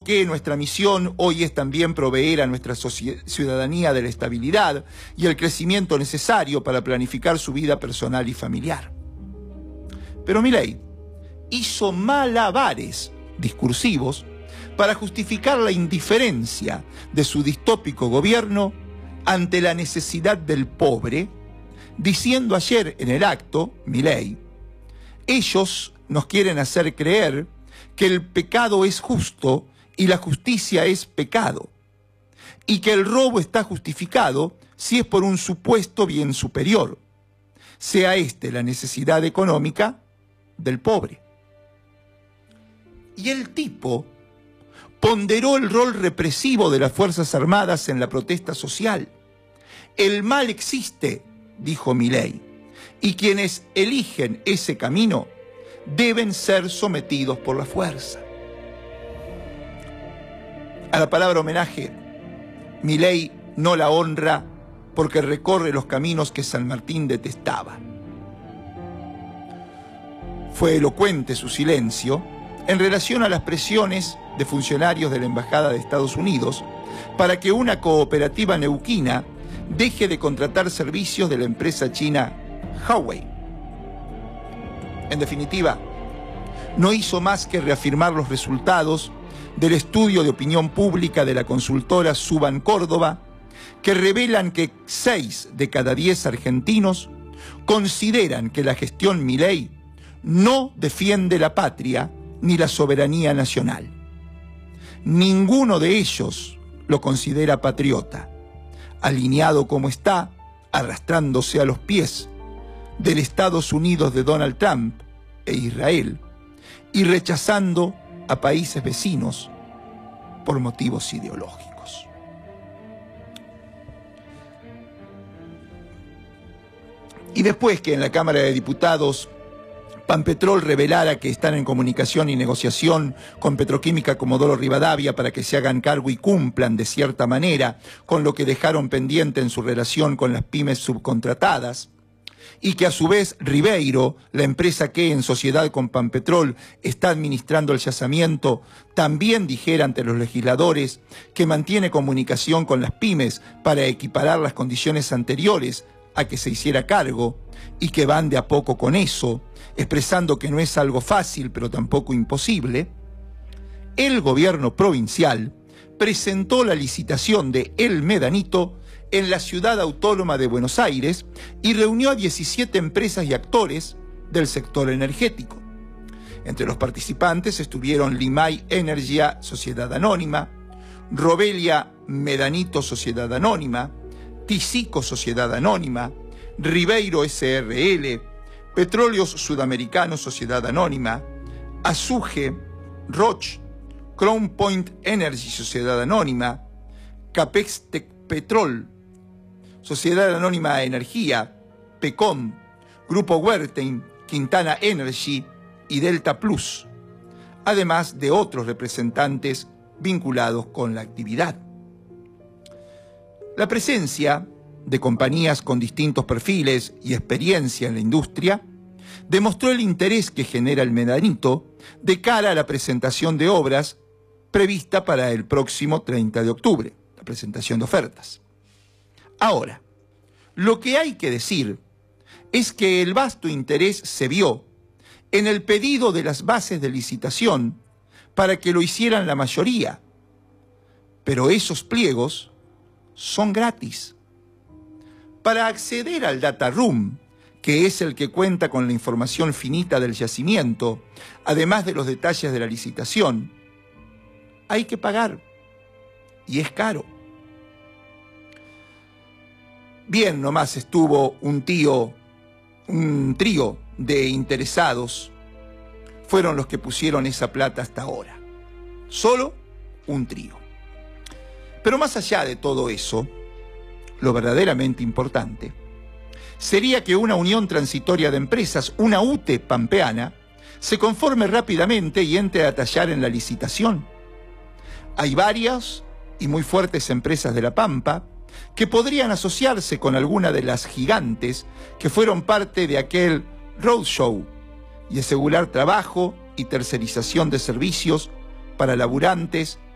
que nuestra misión hoy es también proveer a nuestra ciudadanía de la estabilidad y el crecimiento necesario para planificar su vida personal y familiar. Pero Milei hizo malabares discursivos para justificar la indiferencia de su distópico gobierno ante la necesidad del pobre, diciendo ayer en el acto, Milei, ellos nos quieren hacer creer que el pecado es justo y la justicia es pecado, y que el robo está justificado si es por un supuesto bien superior, sea este la necesidad económica del pobre. Y el tipo ponderó el rol represivo de las Fuerzas Armadas en la protesta social. El mal existe, dijo Milei, y quienes eligen ese camino deben ser sometidos por la fuerza. A la palabra homenaje, Milei no la honra porque recorre los caminos que San Martín detestaba. Fue elocuente su silencio en relación a las presiones de funcionarios de la Embajada de Estados Unidos para que una cooperativa neuquina deje de contratar servicios de la empresa china Huawei. En definitiva, no hizo más que reafirmar los resultados del estudio de opinión pública de la consultora Suban Córdoba, que revelan que 6 de cada 10 argentinos consideran que la gestión Milei no defiende la patria ni la soberanía nacional. Ninguno de ellos lo considera patriota, alineado como está, arrastrándose a los pies del Estados Unidos de Donald Trump e Israel, y rechazando a países vecinos por motivos ideológicos. Y después que en la Cámara de Diputados Pampetrol revelara que están en comunicación y negociación con Petroquímica Comodoro Rivadavia para que se hagan cargo y cumplan de cierta manera con lo que dejaron pendiente en su relación con las pymes subcontratadas, y que a su vez Ribeiro, la empresa que en sociedad con Pampetrol está administrando el yacimiento, también dijera ante los legisladores que mantiene comunicación con las pymes para equiparar las condiciones anteriores a que se hiciera cargo, y que van de a poco con eso, expresando que no es algo fácil pero tampoco imposible, el gobierno provincial presentó la licitación de El Medanito en la ciudad autónoma de Buenos Aires y reunió a 17 empresas y actores del sector energético. Entre los participantes estuvieron Limay Energía, Sociedad Anónima, Robelia Medanito, Sociedad Anónima, Tisico, Sociedad Anónima, Ribeiro SRL, Petróleos Sudamericanos, Sociedad Anónima, Azuge, Roche, Crown Point Energy, Sociedad Anónima, Capex Petrol, Sociedad Anónima Energía, PECOM, Grupo Wertheim, Quintana Energy y Delta Plus, además de otros representantes vinculados con la actividad. La presencia de compañías con distintos perfiles y experiencia en la industria demostró el interés que genera el Medanito de cara a la presentación de obras prevista para el próximo 30 de octubre, la presentación de ofertas. Ahora, lo que hay que decir es que el vasto interés se vio en el pedido de las bases de licitación para que lo hicieran la mayoría, pero esos pliegos son gratis. Para acceder al data room, que es el que cuenta con la información finita del yacimiento, además de los detalles de la licitación, hay que pagar, y es caro. Bien nomás estuvo un trío de interesados, fueron los que pusieron esa plata hasta ahora. Solo un trío. Pero más allá de todo eso, lo verdaderamente importante sería que una unión transitoria de empresas, una UTE pampeana, se conforme rápidamente y entre a tallar en la licitación. Hay varias y muy fuertes empresas de La Pampa que podrían asociarse con alguna de las gigantes que fueron parte de aquel roadshow y asegurar trabajo y tercerización de servicios para laburantes